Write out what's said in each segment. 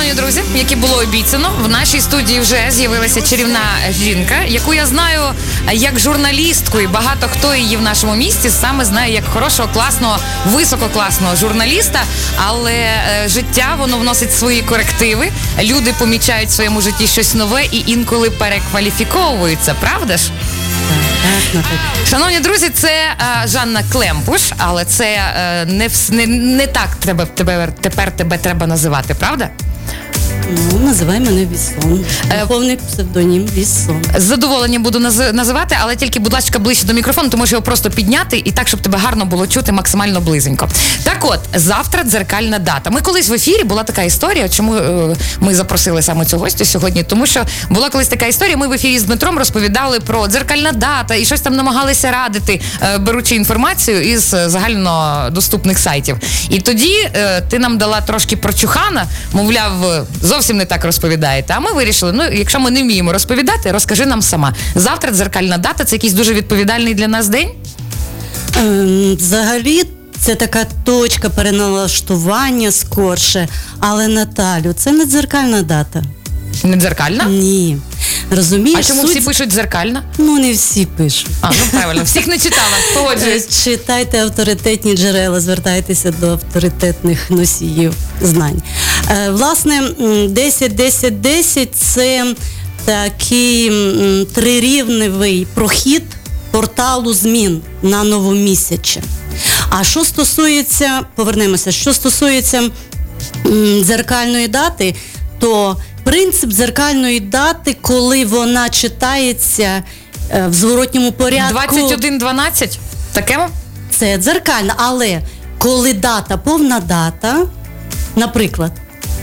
Шановні друзі, як і було обіцяно, в нашій студії вже з'явилася чарівна жінка, яку я знаю як журналістку, і багато хто її в нашому місті саме знає як хорошого, класного, висококласного журналіста, але життя, воно вносить свої корективи, люди помічають в своєму житті щось нове і інколи перекваліфіковуються, правда ж? Шановні друзі, це Жанна Клемпуш, але це не так тепер тебе треба називати, правда? Ну, називай мене Віссон. Повний псевдонім Віссон. З задоволенням буду називати, але тільки, будь ласка, ближче до мікрофону, ти можеш його просто підняти і так, щоб тебе гарно було чути максимально близенько. Так от, завтра дзеркальна дата. Ми колись в ефірі, була така історія, чому ми запросили саме цю гостю сьогодні, тому що була колись така історія, ми в ефірі з Дмитром розповідали про дзеркальна дата і щось там намагалися радити, беручи інформацію із загальнодоступних сайтів. І тоді ти нам дала трошки прочухана, мовляв, зовсім не так розповідаєте. А ми вирішили, ну, якщо ми не вміємо розповідати, розкажи нам сама. Завтра дзеркальна дата, це якийсь дуже відповідальний для нас день? Взагалі, це така точка переналаштування скорше. Але, Наталю, це не дзеркальна дата. Не дзеркальна? Ні. Розумієш? А чому всі пишуть дзеркальна? Ну, не всі пишуть. Ну правильно, всіх не читала, погоджуюсь. Читайте авторитетні джерела, звертайтеся до авторитетних носіїв знань. Власне, 10-10-10 – це такий трирівневий прохід порталу змін на новомісяче. А що стосується, повернемося, що стосується дзеркальної дати, то принцип дзеркальної дати, коли вона читається в зворотньому порядку... 21-12? Такемо? Це дзеркальна, але коли дата, повна дата, наприклад,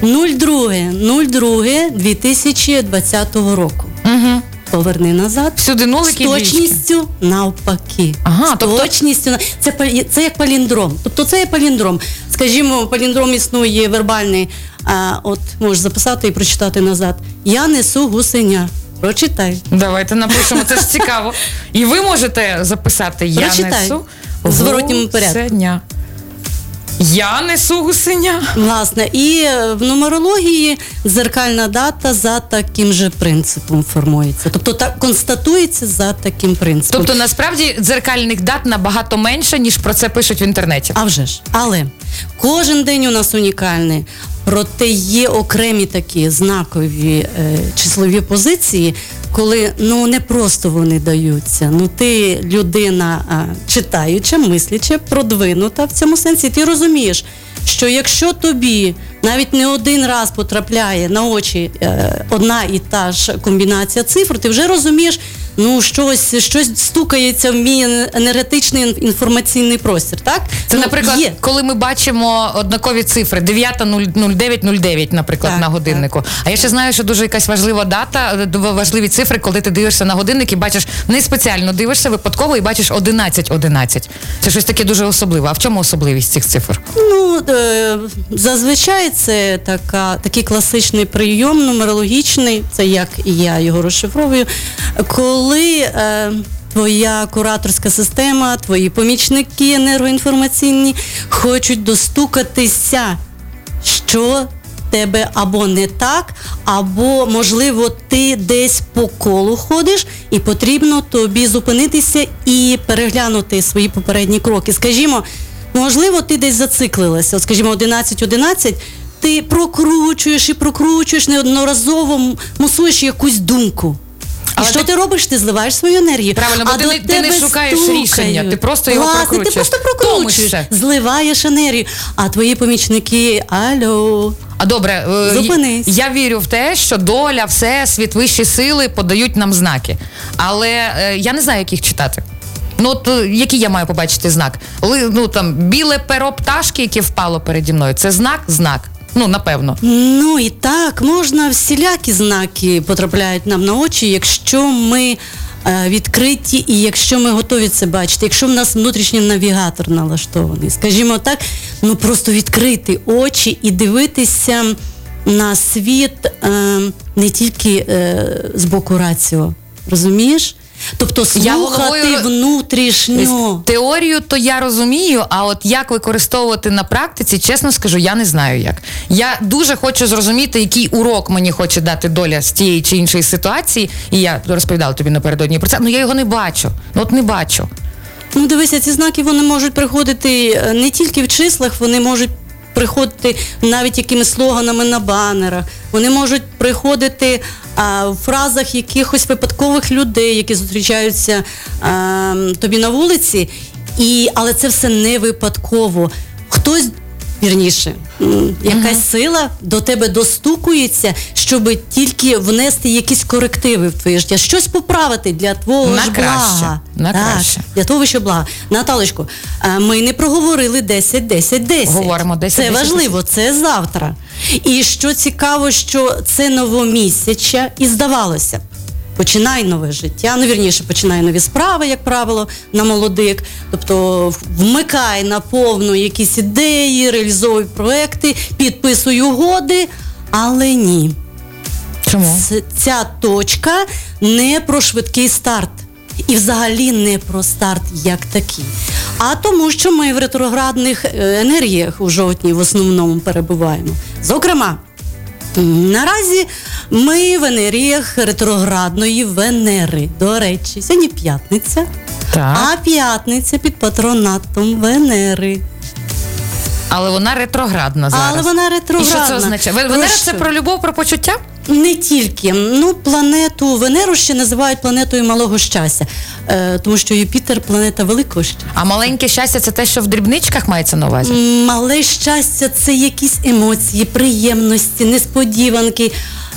02.02.2020 року. Угу. Поверни назад. Всюди нулики і з точністю навпаки. Ага, точністю. Це як паліндром. Тобто це є паліндром. Скажімо, паліндром існує вербальний. От можеш записати і прочитати назад. Я несу гусеня. Прочитай. Давайте напишемо, це ж цікаво. І ви можете записати «Я несу в зворотньому порядку. Гусеня». Я несу гусеня. Власне, і в нумерології дзеркальна дата за таким же принципом формується. Тобто так констатується за таким принципом. Тобто, насправді, дзеркальних дат набагато менше, ніж про це пишуть в інтернеті. А вже ж. Але кожен день у нас унікальний. Проте є окремі такі знакові числові позиції, коли, не просто вони даються. Ти людина читаюча, мисляча, продвинута в цьому сенсі. Ти розумієш, що якщо тобі навіть не один раз потрапляє на очі одна і та ж комбінація цифр, ти вже розумієш, щось стукається в мій енергетичний інформаційний простір, так? Це, наприклад, коли ми бачимо однакові цифри, 9.09.09, наприклад, так, на годиннику. Так. А я ще знаю, що дуже якась важлива дата, важливі цифри, коли ти дивишся на годинник і бачиш, не спеціально дивишся, випадково і бачиш 11.11. Це щось таке дуже особливе. А в чому особливість цих цифр? Зазвичай це такий класичний прийом нумерологічний, це як і я його розшифровую, коли твоя кураторська система, твої помічники енергоінформаційні хочуть достукатися, що тебе або не так, або, можливо, ти десь по колу ходиш і потрібно тобі зупинитися і переглянути свої попередні кроки. Скажімо, можливо, ти десь зациклилася, скажімо, 11.11, ти прокручуєш, неодноразово мусуєш якусь думку. І що ти робиш? Ти зливаєш свою енергію. Правильно, бо ти не шукаєш рішення, ти просто його прокручуєш. Ти просто прокручуєш, зливаєш енергію. А твої помічники, алло, А добре, зупинись. Я вірю в те, що доля, всесвіт, вищі сили подають нам знаки. Але я не знаю, як їх читати. Який я маю побачити знак? Біле перо пташки, яке впало переді мною, це знак? Знак. Напевно. І так, можна, всілякі знаки потрапляють нам на очі, якщо ми відкриті і якщо ми готові це бачити, якщо в нас внутрішній навігатор налаштований. Скажімо так, просто відкрити очі і дивитися на світ не тільки з боку раціо, розумієш? Тобто слухати внутрішньо. Теорію то я розумію, а от як використовувати на практиці, чесно скажу, я не знаю як. Я дуже хочу зрозуміти, який урок мені хоче дати доля з тієї чи іншої ситуації, і я розповідала тобі напередодні про це, але я його не бачу. От не бачу. Ну, дивися, ці знаки, вони можуть приходити не тільки в числах, вони можуть приходити навіть якимись слоганами на банерах, вони можуть приходити в фразах якихось випадкових людей, які зустрічаються тобі на вулиці, але це все не випадково. Хтось, вірніше, якась сила до тебе достукується, щоб тільки внести якісь корективи в твоє життя, щось поправити для твого ж блага. На краще. Для того ж блага. Наталочко, ми не проговорили 10-10-10. Говоримо 10-10-10. Це важливо, це завтра. І що цікаво, що це новомісяча, і здавалося, починай нове життя, вірніше, починай нові справи, як правило, на молодик. Тобто вмикай на повну якісь ідеї, реалізовуй проекти, підписуй угоди, але ні. Чому? Ця точка не про швидкий старт. І взагалі не про старт як такий. А тому, що ми в ретроградних енергіях у жовтні в основному перебуваємо. Зокрема, наразі ми в енергіях ретроградної Венери. До речі, сьогодні п'ятниця, а п'ятниця під патронатом Венери. Але вона ретроградна зараз. Але вона ретроградна. І що це означає? Венера – це про любов, про почуття? Не тільки. Планету Венеру ще називають планетою малого щастя, тому що Юпітер – планета великого щастя. А маленьке щастя – це те, що в дрібничках мається на увазі? Мале щастя – це якісь емоції, приємності, несподіванки,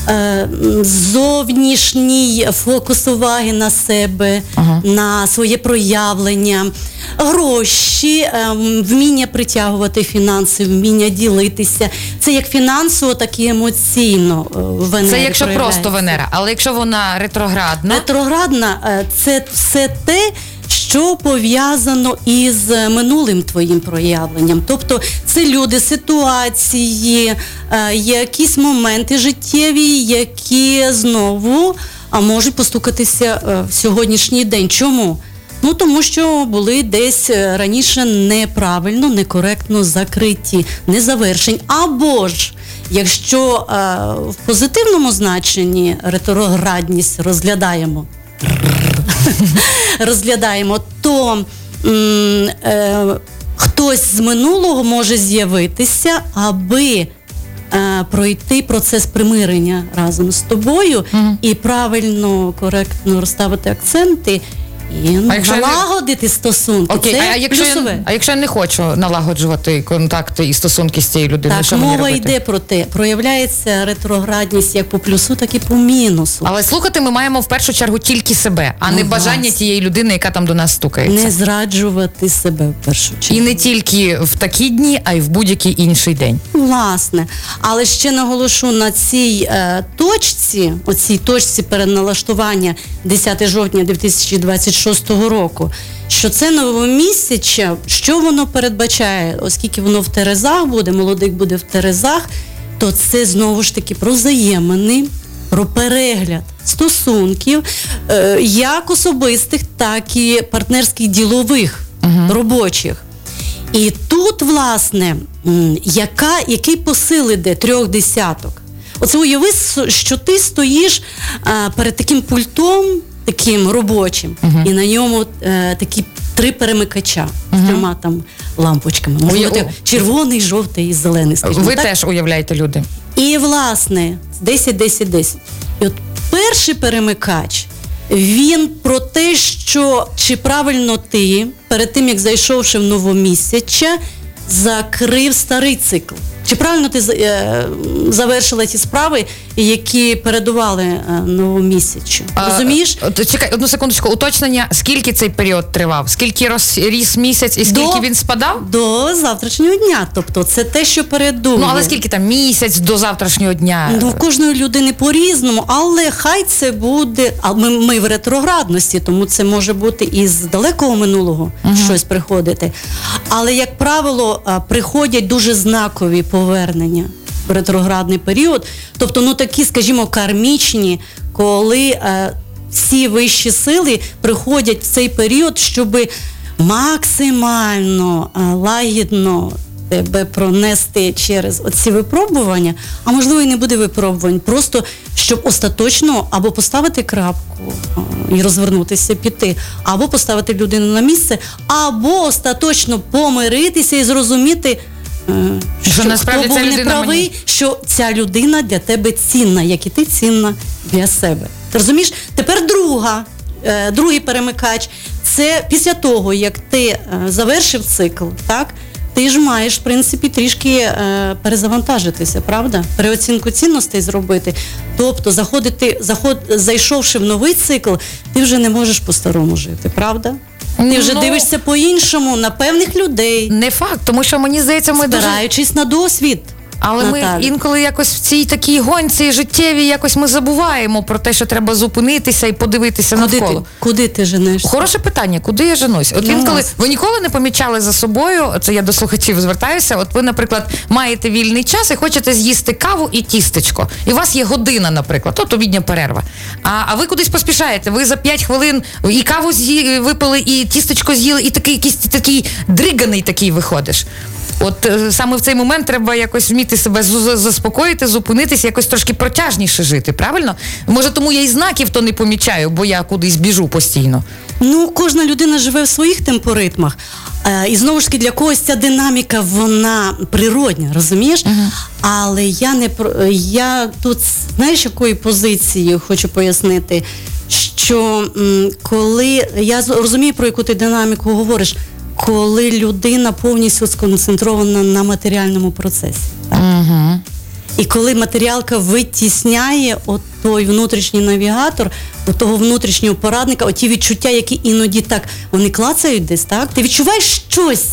зовнішній фокус уваги на себе, на своє проявлення, гроші, вміння притягувати фінанси, вміння ділитися. Це як фінансово, так і емоційно Венера. Це якщо просто Венера, але якщо вона ретроградна? Ретроградна – це все те, що пов'язано із минулим твоїм проявленням. Тобто це люди, ситуації, якісь моменти життєві, які знову можуть постукатися в сьогоднішній день. Чому? Тому що були десь раніше неправильно, некоректно закриті, незавершені. Або ж, якщо в позитивному значенні ретроградність розглядаємо, то хтось з минулого може з'явитися, аби пройти процес примирення разом з тобою і правильно, коректно розставити акценти і налагодити стосунки. Окей, це плюсове. А якщо я не хочу налагоджувати контакти і стосунки з цією людиною, що мені робити? Так, мова йде про те. Проявляється ретроградність як по плюсу, так і по мінусу. Але слухати ми маємо в першу чергу тільки себе, а не бажання тієї людини, яка там до нас стукається. Не зраджувати себе в першу чергу. І не тільки в такі дні, а й в будь-який інший день. Власне. Але ще наголошу на цій точці, оцій точці переналаштування 10 жовтня 2026 року, що це новомісяча, що воно передбачає, оскільки воно в Терезах буде, молодик буде в Терезах, то це знову ж таки про взаємини, про перегляд стосунків, як особистих, так і партнерських, ділових, робочих. І тут, власне, який посил іде 3 десяток. Оце уяви, що ти стоїш перед таким пультом, таким робочим, і на ньому такі 3 перемикача з 3 там лампочками. Може бути червоний, жовтий і зелений. Ви теж уявляєте, люди. І, власне, 10-10-10. І от перший перемикач, він про те, що чи правильно ти, перед тим, як зайшовши в новомісяча, закрив старий цикл. Чи правильно ти завершила ті справи, які передували новомісячу? Розумієш? Чекай, одну секундочку. Уточнення, скільки цей період тривав? Скільки ріс місяць і скільки він спадав? До завтрашнього дня. Тобто це те, що передує. Але скільки там? Місяць до завтрашнього дня? В кожної людини по-різному, але хай це буде... Ми в ретроградності, тому це може бути із далекого минулого щось приходити. Але, як правило, приходять дуже знакові повернення в ретроградний період. Тобто, такі, скажімо, кармічні, коли всі вищі сили приходять в цей період, щоб максимально лагідно тебе пронести через оці випробування, а можливо і не буде випробувань, просто щоб остаточно або поставити крапку і розвернутися, піти, або поставити людину на місце, або остаточно помиритися і зрозуміти, що насправді хто був неправий, що ця людина для тебе цінна, як і ти цінна для себе. Ти розумієш? Тепер другий перемикач. Це після того, як ти завершив цикл, так? Ти ж маєш, в принципі, трішки перезавантажитися, правда? Переоцінку цінностей зробити. Тобто, зайшовши в новий цикл, ти вже не можеш по-старому жити, правда? Ти вже дивишся по-іншому на певних людей. Не факт, тому що мені здається, ми спираючись на досвід. Але ми інколи якось в цій такій гонці життєвій якось ми забуваємо про те, що треба зупинитися і подивитися навколо. Куди ти женешся? Хороше питання, куди я женусь? От інколи ви ніколи не помічали за собою, це я до слухачів звертаюся, от ви, наприклад, маєте вільний час і хочете з'їсти каву і тістечко. І у вас є година, наприклад, от обідня перерва. А ви кудись поспішаєте, ви за 5 хвилин і каву випили, і тістечко з'їли, і такий дриганий такий виходиш. От саме в цей момент треба якось вміти себе заспокоїти, зупинитися, якось трошки протяжніше жити, правильно? Може, тому я і знаків то не помічаю, бо я кудись біжу постійно. Ну, кожна людина живе в своїх темпоритмах. І знову ж таки, для когось ця динаміка, вона природня, розумієш? Але я тут, знаєш, якої позиції хочу пояснити, що коли, я розумію, про яку ти динаміку говориш, коли людина повністю сконцентрована на матеріальному процесі. І коли матеріалка витісняє от той внутрішній навігатор, от того внутрішнього порадника, оті відчуття, які іноді так, вони клацають десь, так? Ти відчуваєш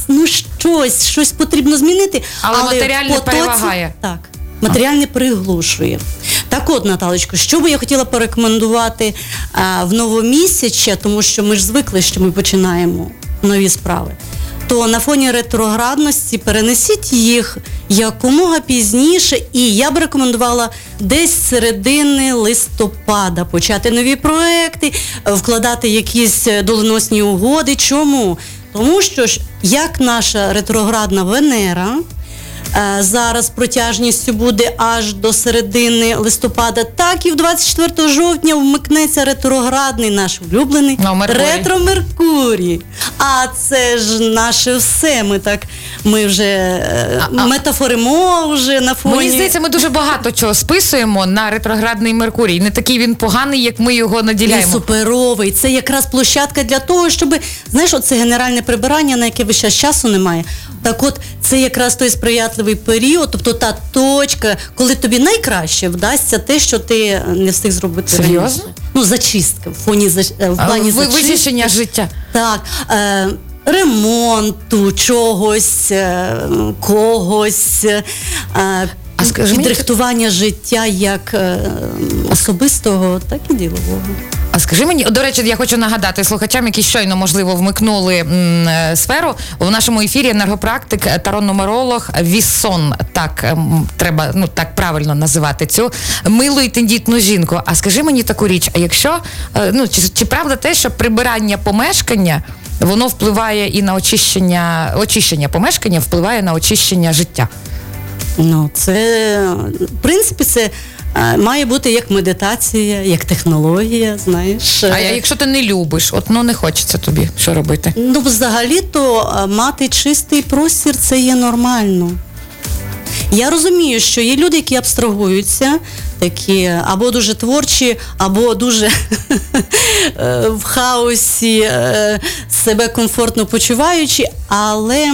щось потрібно змінити, але матеріальне перевагає. Так, матеріальне приглушує. Так от, Наталочко, що би я хотіла порекомендувати в новомісяча, тому що ми ж звикли, що ми починаємо нові справи, то на фоні ретроградності перенесіть їх якомога пізніше, і я б рекомендувала десь з середини листопада почати нові проекти, вкладати якісь доленосні угоди. Чому? Тому що ж, як наша ретроградна Венера зараз протяжністю буде аж до середини листопада, так і в 24 жовтня вмикнеться ретроградний наш улюблений ретро-Меркурій. А це ж наше все. Ми вже метафоримо вже на фоні. Мені здається, ми дуже багато чого списуємо на ретроградний Меркурій. Не такий він поганий, як ми його наділяємо. Він суперовий. Це якраз площадка для того, щоб, знаєш, оце генеральне прибирання, на яке ви зараз часу немає. Так от, це якраз той сприятливий період, тобто та точка, коли тобі найкраще вдасться те, що ти не встиг зробити. Серйозно? Ну, зачистка, в плані зачистки. Вичищення життя. Так, ремонту чогось, когось, підрихтування життя як особистого, так і ділового. А скажи мені, до речі, я хочу нагадати слухачам, які щойно, можливо, вмикнули сферу. У нашому ефірі енергопрактик, тарон-нумеролог Віссон, так треба, так правильно називати цю милу і тендітну жінку. А скажи мені таку річ, а якщо, чи правда те, що прибирання помешкання, воно впливає і на очищення помешкання, впливає на очищення життя? Це, в принципі, це має бути як медитація, як технологія, знаєш. А якщо ти не любиш, не хочеться тобі, що робити? Взагалі-то мати чистий простір – це є нормально. Я розумію, що є люди, які абстрагуються, такі або дуже творчі, або дуже в хаосі себе комфортно почуваючи, але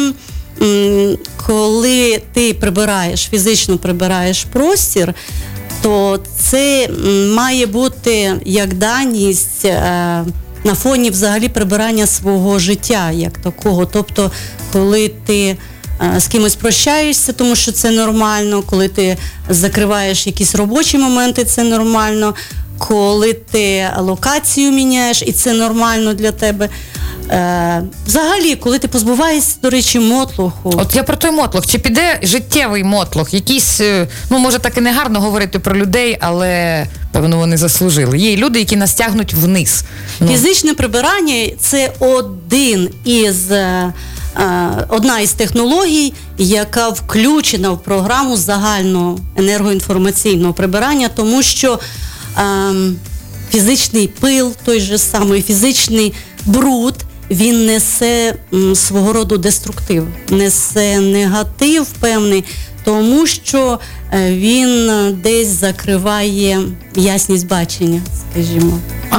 коли ти фізично прибираєш простір, то це має бути як даність на фоні взагалі прибирання свого життя як такого. Тобто, коли ти з кимось прощаєшся, тому що це нормально, коли ти закриваєш якісь робочі моменти, це нормально, коли ти локацію міняєш, і це нормально для тебе. Взагалі, коли ти позбуваєшся, до речі, мотлуху. От я про той мотлох. Чи піде життєвий мотлох? Якийсь, може так і не гарно говорити про людей, але, певно, вони заслужили. Є люди, які нас тягнуть вниз. Фізичне прибирання – це одна із технологій, яка включена в програму загального енергоінформаційного прибирання, тому що фізичний пил, той же самий фізичний бруд, він несе свого роду деструктив, несе негатив певний, тому що він десь закриває ясність бачення, скажімо.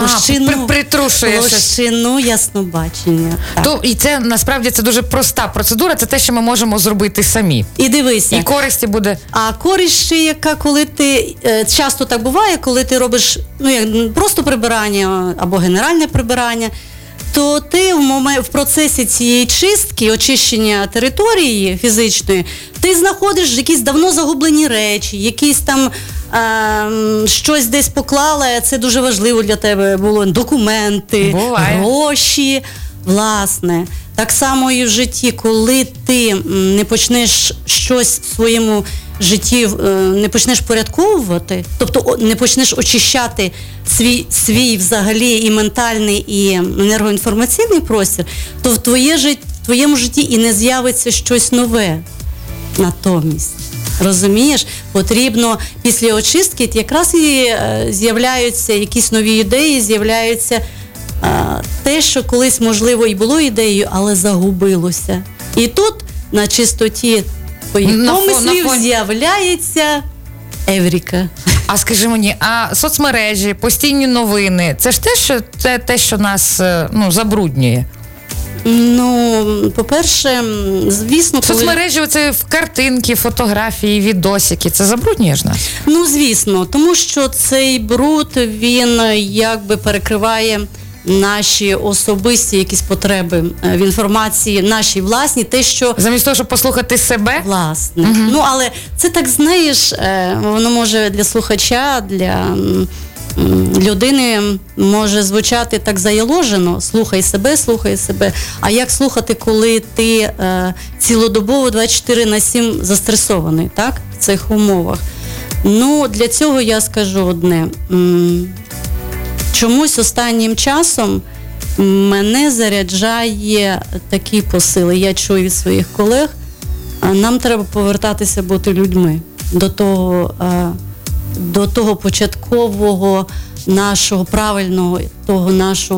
Площину яснобачення. І це, насправді, це дуже проста процедура, це те, що ми можемо зробити самі. І дивися. І користі буде. А користь ще яка, коли ти, часто так буває, коли ти робиш, просто прибирання або генеральне прибирання, то ти в процесі цієї чистки, очищення території фізичної, ти знаходиш якісь давно загублені речі, якісь там щось десь поклала, це дуже важливо для тебе було, документи, гроші, власне. Так само і в житті, коли ти не почнеш щось в своєму житті, не почнеш порядковувати, тобто не почнеш очищати свій взагалі і ментальний, і енергоінформаційний простір, то в твоєму житті і не з'явиться щось нове натомість. Розумієш? Потрібно після очистки якраз і з'являються якісь нові ідеї, з'являються те, що колись, можливо, і було ідеєю, але загубилося. І тут на чистоті твоїх помислів з'являється Евріка. А скажи мені, а соцмережі, постійні новини, це ж те, що нас забруднює? По-перше, звісно, соцмережі, оце в картинки, фотографії, відосики, це забруднює ж нас? Звісно, тому що цей бруд, він якби перекриває наші особисті якісь потреби в інформації, наші власні, те, що... Замість того, щоб послухати себе? Власне. Угу. Але це так, знаєш, воно може для слухача, для людини може звучати так заяложено, слухай себе, а як слухати, коли ти цілодобово 24/7 застресований, так, в цих умовах? Для цього я скажу одне. Чомусь останнім часом мене заряджає такі посили, я чую від своїх колег, нам треба повертатися бути людьми до того початкового нашого правильного, того нашого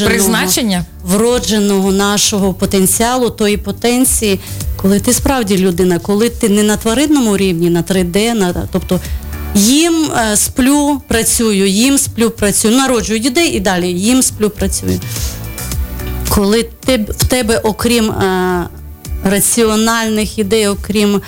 вродженого нашого потенціалу, тої потенції, коли ти справді людина, коли ти не на тваринному рівні, на 3D, тобто їм сплю, працюю, народжую дітей і далі їм сплю, працюю. Коли в тебе, окрім раціональних ідей, окрім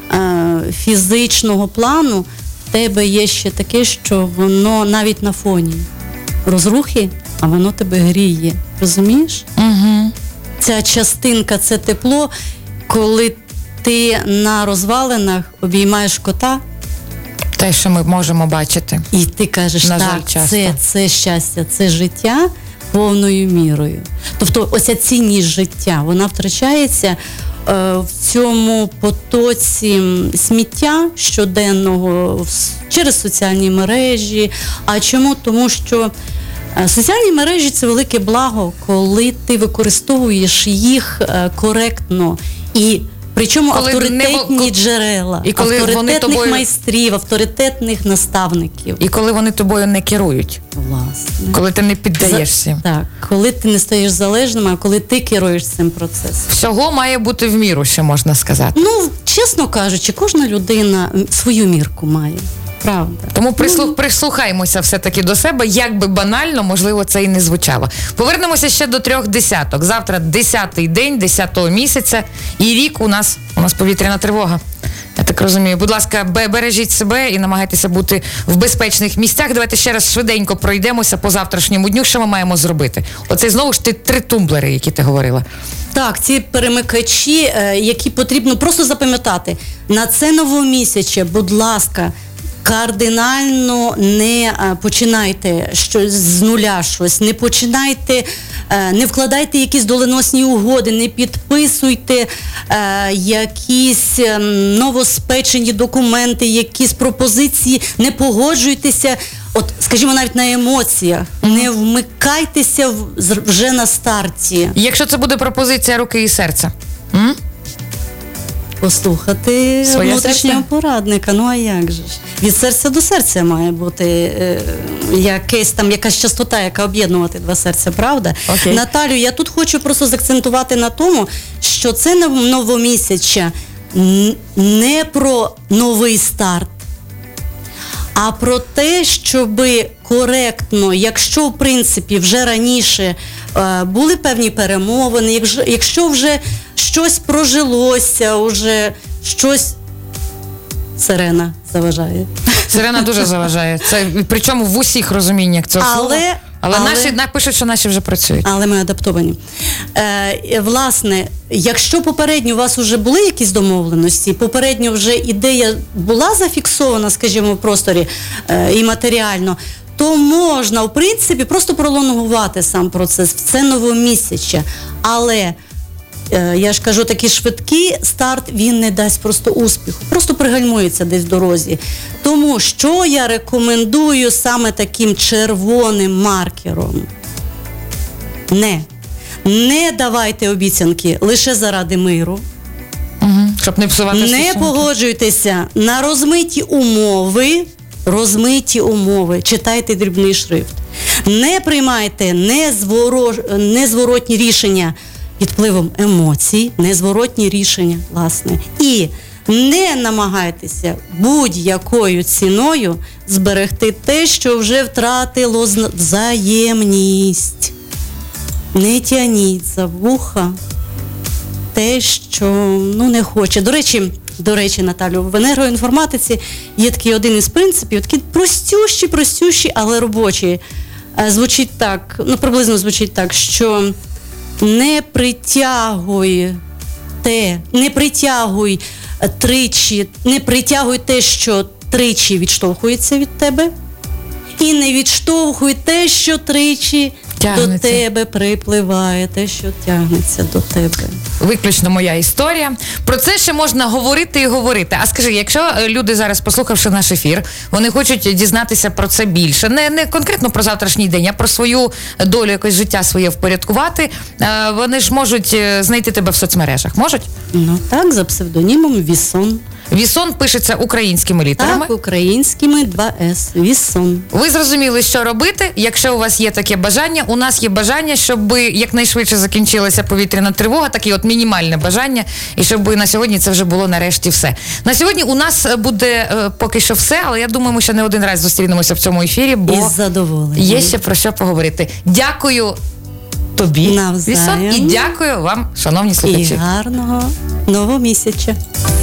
фізичного плану, в тебе є ще таке, що воно навіть на фоні розрухи, а воно тебе гріє. Розумієш? Угу. Ця частинка, це тепло, коли ти на розвалинах обіймаєш кота, те, що ми можемо бачити. І ти кажеш, це щастя, це життя повною мірою. Тобто оця цінність життя, вона втрачається в цьому потоці сміття щоденного через соціальні мережі. А чому? Тому що соціальні мережі – це велике благо, коли ти використовуєш їх коректно і причому авторитетні джерела, і коли авторитетних майстрів, авторитетних наставників. І коли вони тобою не керують. Власне. Коли ти не піддаєшся. Так, коли ти не стаєш залежним, а коли ти керуєш цим процесом. Всього має бути в міру, ще можна сказати. Чесно кажучи, кожна людина свою мірку має. Правда. Тому прислухаємося все-таки до себе, як би банально, можливо, це і не звучало. Повернемося ще до 3 десяток. Завтра 10-й день, 10-го місяця, і рік у нас повітряна тривога. Я так розумію. Будь ласка, бережіть себе і намагайтеся бути в безпечних місцях. Давайте ще раз швиденько пройдемося по завтрашньому дню. Що ми маємо зробити? Оце знову ж 3 тумблери, які ти говорила. Так, ці перемикачі, які потрібно просто запам'ятати. На це новомісяче, будь ласка, кардинально не починайте щось з нуля, не починайте, не вкладайте якісь доленосні угоди, не підписуйте якісь новоспечені документи, якісь пропозиції, не погоджуйтеся, от, скажімо, навіть на емоціях, не вмикайтеся вже на старті. Якщо це буде пропозиція руки і серця? Послухати своє внутрішнього серце? Порадника, ну а як же ж? Від серця до серця має бути якась частота, яка об'єднувати два серця, правда? Окей. Наталю, я тут хочу просто заакцентувати на тому, що це новомісяча не про новий старт, а про те, щоб коректно, якщо, в принципі, вже раніше були певні перемовини, якщо вже щось прожилося, вже щось... Сирена заважає. Сирена дуже заважає. Це причому в усіх розуміннях цього слова. Але наші пишуть, що наші вже працюють. Але ми адаптовані. Власне, якщо попередньо у вас вже були якісь домовленості, попередньо вже ідея була зафіксована, скажімо, в просторі і матеріально, то можна, в принципі, просто пролонгувати сам процес. Це новомісяча. Але, я ж кажу, такий швидкий старт, він не дасть просто успіху. Просто пригальмується десь в дорозі. Тому що я рекомендую саме таким червоним маркером? Не давайте обіцянки лише заради миру. Щоб не псувати стосунки. Не погоджуйтеся на розмиті умови, читайте дрібний шрифт. Не приймайте незворотні рішення під впливом емоцій, незворотні рішення, власне. І не намагайтеся будь-якою ціною зберегти те, що вже втратило взаємність. Не тяніть за вуха те, що не хоче. До речі, Наталю, в енергоінформатиці є такий один із принципів, такий простющий, але робочий. Звучить так, приблизно звучить так, що не притягуй те, що тричі відштовхується від тебе, і не відштовхуй те, що тричі до тебе припливає, те, що тягнеться до тебе. Виключно моя історія. Про це ще можна говорити і говорити. А скажи, якщо люди зараз, послухавши наш ефір, вони хочуть дізнатися про це більше, не конкретно про завтрашній день, а про свою долю, якось життя своє впорядкувати, вони ж можуть знайти тебе в соцмережах. Можуть? Так, за псевдонімом Вісон. Вісон пишеться українськими літерами. Так, українськими 2С. Вісон. Ви зрозуміли, що робити, якщо у вас є таке бажання. У нас є бажання, щоб якнайшвидше закінчилася повітряна тривога, таке от мінімальне бажання, і щоб на сьогодні це вже було нарешті все. На сьогодні у нас буде поки що все, але я думаю, ми ще не один раз зустрінемося в цьому ефірі, бо із задоволенням є ще про що поговорити. Дякую тобі, Вісон, і дякую вам, шановні слухачі. І гарного новомісяча.